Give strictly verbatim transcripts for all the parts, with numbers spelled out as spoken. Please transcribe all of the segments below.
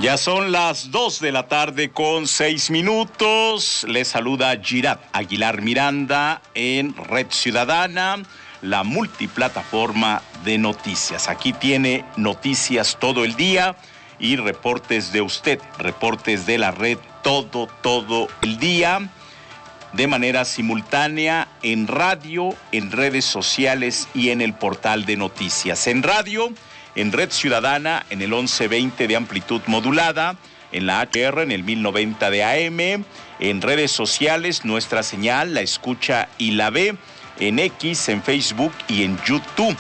Ya son las dos de la tarde con seis minutos. Les saluda Girat Aguilar Miranda en Red Ciudadana, la multiplataforma de noticias. Aquí tiene noticias todo el día y reportes de usted, reportes de la red todo, todo el día, de manera simultánea en radio, en redes sociales y en el portal de noticias. En radio, en Red Ciudadana, en el once veinte de amplitud modulada, en la H R, en el mil noventa de A M, en redes sociales, nuestra señal la escucha y la ve, en X, en Facebook y en YouTube,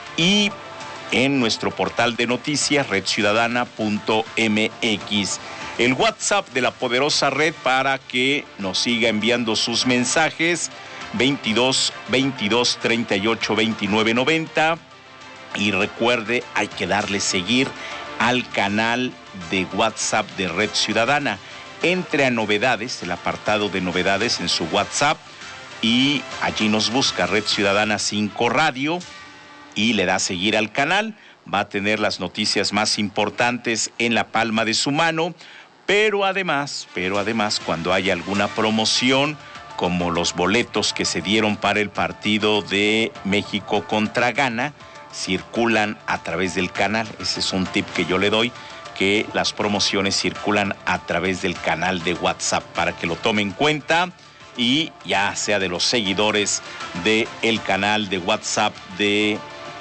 y en nuestro portal de noticias, red ciudadana punto m x. El WhatsApp de la poderosa red para que nos siga enviando sus mensajes, veintidós, veintidós, treinta y ocho, veintinueve, noventa. Y recuerde, hay que darle seguir al canal de WhatsApp de Red Ciudadana. Entre a novedades, el apartado de novedades en su WhatsApp, y allí nos busca Red Ciudadana cinco Radio y le da a seguir al canal. Va a tener las noticias más importantes en la palma de su mano, pero además, pero además, cuando haya alguna promoción, como los boletos que se dieron para el partido de México contra Ghana, circulan a través del canal. Ese es un tip que yo le doy, que las promociones circulan a través del canal de WhatsApp, para que lo tome en cuenta y ya sea de los seguidores del canal de WhatsApp de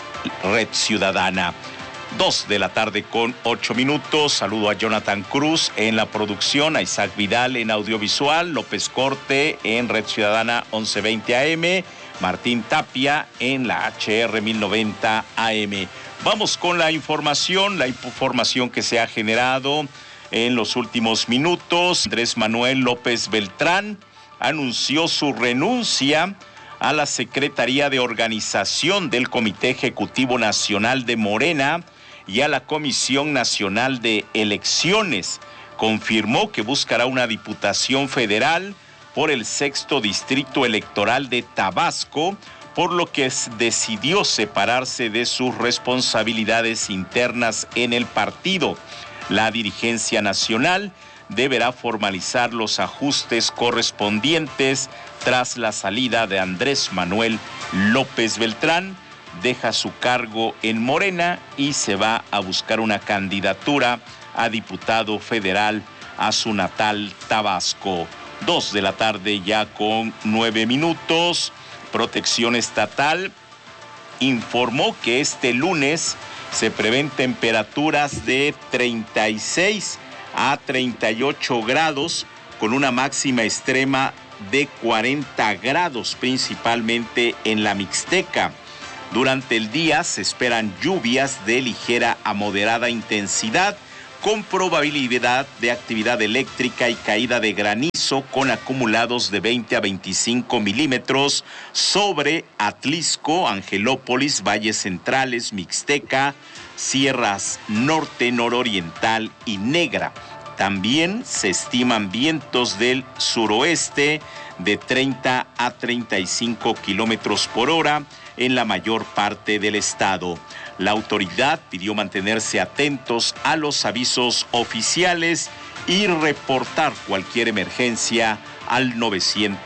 Red Ciudadana. Dos de la tarde con ocho minutos. Saludo a Jonathan Cruz en la producción, a Isaac Vidal en audiovisual, López Corte en Red Ciudadana once veinte A M, Martín Tapia en la H R mil noventa A M. Vamos con la información, la información que se ha generado en los últimos minutos. Andrés Manuel López Beltrán anunció su renuncia a la Secretaría de Organización del Comité Ejecutivo Nacional de Morena y a la Comisión Nacional de Elecciones. Confirmó que buscará una diputación federal por el sexto distrito electoral de Tabasco, por lo que decidió separarse de sus responsabilidades internas en el partido. La dirigencia nacional deberá formalizar los ajustes correspondientes tras la salida de Andrés Manuel López Beltrán. Deja su cargo en Morena y se va a buscar una candidatura a diputado federal a su natal Tabasco. Dos de la tarde ya con nueve minutos. Protección Estatal informó que este lunes se prevén temperaturas de treinta y seis a treinta y ocho grados, con una máxima extrema de cuarenta grados, principalmente en la Mixteca. Durante el día se esperan lluvias de ligera a moderada intensidad, con probabilidad de actividad eléctrica y caída de granizo, con acumulados de veinte a veinticinco milímetros sobre Atlisco, Angelópolis, Valles Centrales, Mixteca, Sierras Norte, Nororiental y Negra. También se estiman vientos del suroeste de treinta a treinta y cinco kilómetros por hora en la mayor parte del estado. La autoridad pidió mantenerse atentos a los avisos oficiales y reportar cualquier emergencia al nueve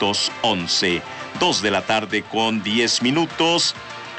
once. Dos de la tarde con diez minutos.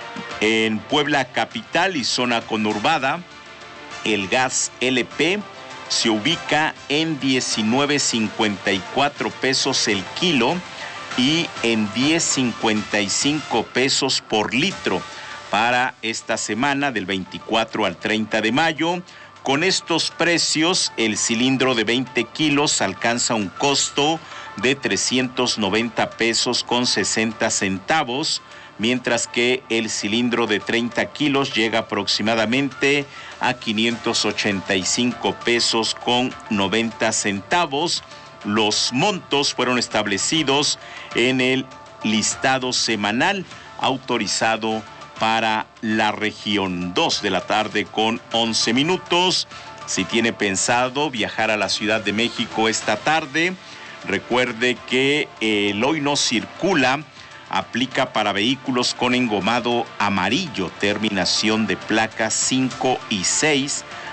En Puebla capital y zona conurbada, el gas L P se ubica en diecinueve cincuenta y cuatro pesos el kilo y en diez cincuenta y cinco pesos por litro para esta semana del veinticuatro al treinta de mayo. Con estos precios, el cilindro de veinte kilos alcanza un costo de trescientos noventa pesos con sesenta centavos, mientras que el cilindro de treinta kilos llega aproximadamente a quinientos ochenta y cinco pesos con noventa centavos. Los montos fueron establecidos en el listado semanal autorizado para la región. Dos de la tarde con once minutos. Si tiene pensado viajar a la Ciudad de México esta tarde, recuerde que el hoy no circula aplica para vehículos con engomado amarillo, terminación de placas cinco y seis,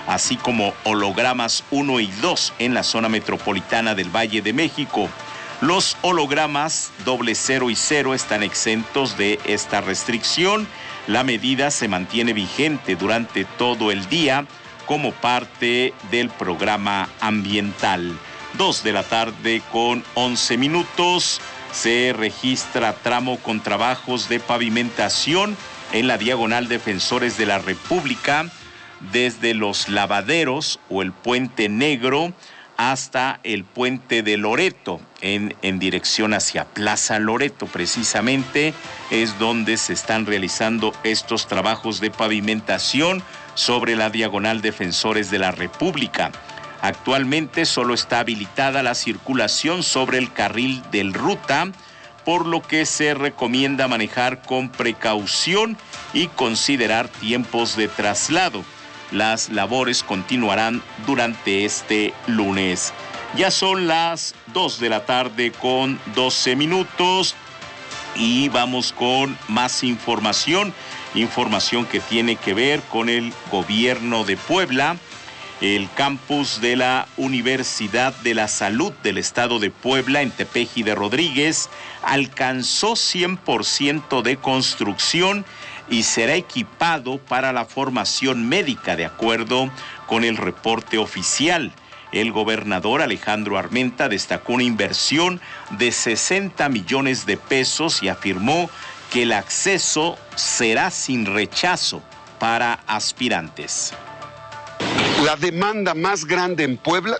así como hologramas uno y dos en la zona metropolitana del Valle de México. Los hologramas doble cero y cero están exentos de esta restricción. La medida se mantiene vigente durante todo el día como parte del programa ambiental. Dos de la tarde con once minutos. Se registra tramo con trabajos de pavimentación en la diagonal Defensores de la República, desde los Lavaderos o el Puente Negro hasta el Puente de Loreto, en, en dirección hacia Plaza Loreto. Precisamente es donde se están realizando estos trabajos de pavimentación sobre la diagonal Defensores de la República. Actualmente solo está habilitada la circulación sobre el carril del ruta, por lo que se recomienda manejar con precaución y considerar tiempos de traslado. Las labores continuarán durante este lunes. Ya son las dos de la tarde con doce minutos y vamos con más información, información que tiene que ver con el gobierno de Puebla. El campus de la Universidad de la Salud del Estado de Puebla en Tepeji de Rodríguez alcanzó cien por ciento de construcción y será equipado para la formación médica, de acuerdo con el reporte oficial. El gobernador Alejandro Armenta destacó una inversión de sesenta millones de pesos y afirmó que el acceso será sin rechazo para aspirantes. La demanda más grande en Puebla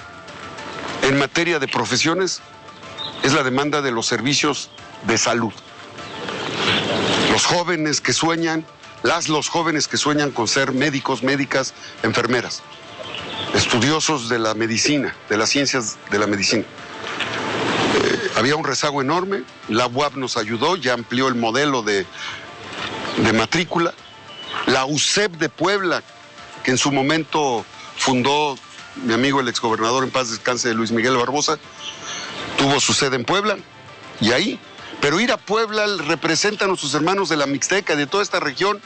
en materia de profesiones es la demanda de los servicios de salud. Los jóvenes que sueñan, las los jóvenes que sueñan con ser médicos, médicas, enfermeras, estudiosos de la medicina, de las ciencias de la medicina. Eh, había un rezago enorme, la U A P nos ayudó, ya amplió el modelo de, de matrícula. La U C E P de Puebla, que en su momento fundó mi amigo el exgobernador en paz descanse Luis Miguel Barbosa, tuvo su sede en Puebla, y ahí, pero ir a Puebla representa a nuestros hermanos de la Mixteca, de toda esta región,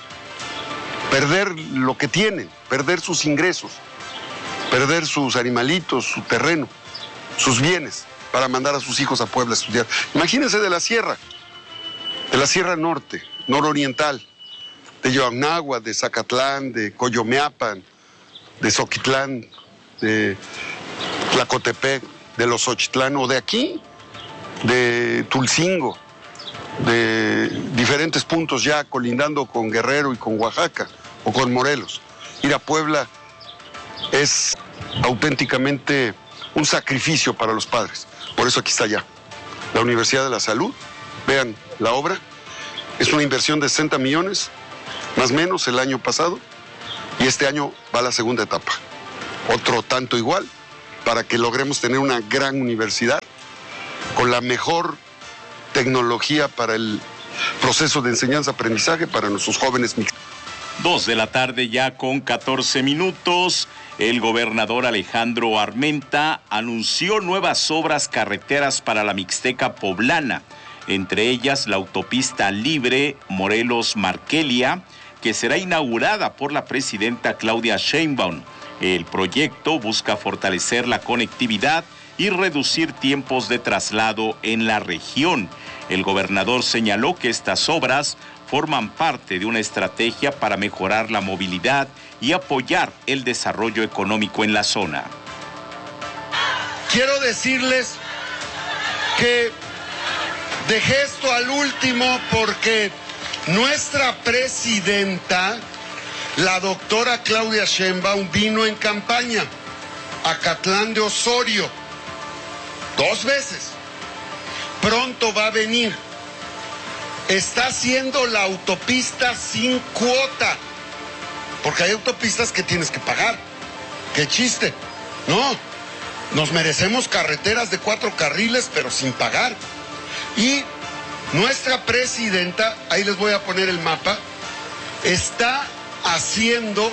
perder lo que tienen, perder sus ingresos, perder sus animalitos, su terreno, sus bienes, para mandar a sus hijos a Puebla a estudiar. Imagínense de la sierra, de la Sierra Norte, nororiental, de Yoagnagua, de Zacatlán, de Coyomeapan, de Zoquitlán, de Tlacotepec, de Los Xochitlán, o de aquí, de Tulcingo, de diferentes puntos ya colindando con Guerrero y con Oaxaca, o con Morelos. Ir a Puebla es auténticamente un sacrificio para los padres. Por eso aquí está ya la Universidad de la Salud. Vean la obra, es una inversión de sesenta millones, más o menos el año pasado, y este año va la segunda etapa. Otro tanto igual, para que logremos tener una gran universidad con la mejor tecnología para el proceso de enseñanza-aprendizaje para nuestros jóvenes mixtos. Dos de la tarde ya con catorce minutos. El gobernador Alejandro Armenta anunció nuevas obras carreteras para la Mixteca poblana, entre ellas la autopista libre Morelos-Marquelia, que será inaugurada por la presidenta Claudia Sheinbaum. El proyecto busca fortalecer la conectividad y reducir tiempos de traslado en la región. El gobernador señaló que estas obras forman parte de una estrategia para mejorar la movilidad y apoyar el desarrollo económico en la zona. Quiero decirles que dejé esto al último porque nuestra presidenta, la doctora Claudia Sheinbaum, vino en campaña a Acatlán de Osorio dos veces. Pronto va a venir. Está haciendo la autopista sin cuota, porque hay autopistas que tienes que pagar. ¡Qué chiste! No, nos merecemos carreteras de cuatro carriles, pero sin pagar. Y nuestra presidenta, ahí les voy a poner el mapa, está haciendo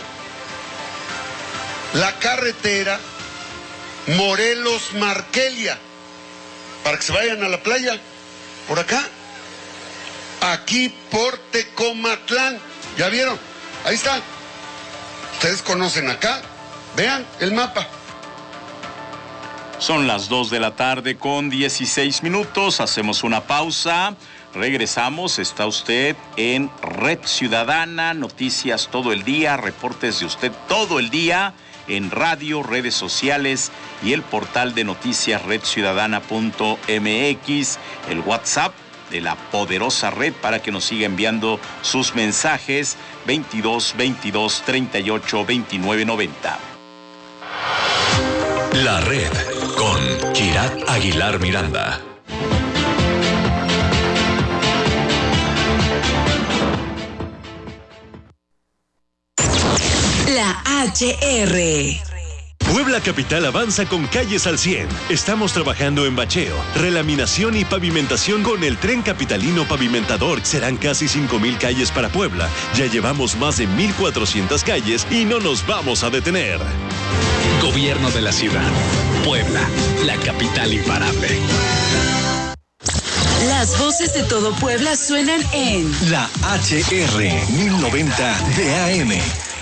la carretera Morelos-Marquelia, para que se vayan a la playa, por acá. Aquí por Tecomatlán, ¿ya vieron? Ahí está. Ustedes conocen acá, vean el mapa. Son las dos de la tarde con dieciséis minutos, hacemos una pausa, regresamos, está usted en Red Ciudadana, noticias todo el día, reportes de usted todo el día, en radio, redes sociales y el portal de noticias red ciudadana punto m x, el WhatsApp de la poderosa red para que nos siga enviando sus mensajes, veintidós veintidós treinta y ocho veintinueve noventa. La red con Girat Aguilar Miranda. La H R. Puebla Capital avanza con calles al cien. Estamos trabajando en bacheo, relaminación y pavimentación con el Tren Capitalino Pavimentador. Serán casi cinco mil calles para Puebla. Ya llevamos más de mil cuatrocientas calles y no nos vamos a detener. Gobierno de la ciudad. Puebla, la capital imparable. Las voces de todo Puebla suenan en La H R mil noventa de A M.